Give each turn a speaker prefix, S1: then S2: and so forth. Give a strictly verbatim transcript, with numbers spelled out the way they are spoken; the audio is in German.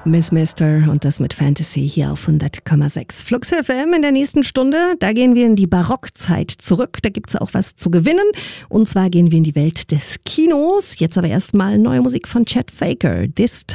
S1: Miss Mister und das mit Fantasy hier auf hundert Komma sechs. Flux F M in der nächsten Stunde, da gehen wir in die Barockzeit zurück. Da gibt's auch was zu gewinnen. Und zwar gehen wir in die Welt des Kinos. Jetzt aber erstmal neue Musik von Chet Faker. This Time